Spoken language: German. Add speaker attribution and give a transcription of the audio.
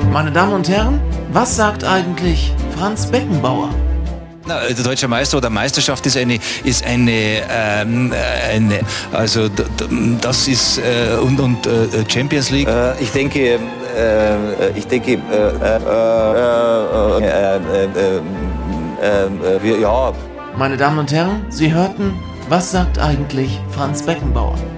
Speaker 1: Meine Damen und Herren, was sagt eigentlich Franz Beckenbauer?
Speaker 2: Der deutsche Meister oder Meisterschaft das ist Champions League.
Speaker 3: Ich denke,
Speaker 1: Meine Damen und Herren, Sie hörten, was sagt eigentlich Franz Beckenbauer?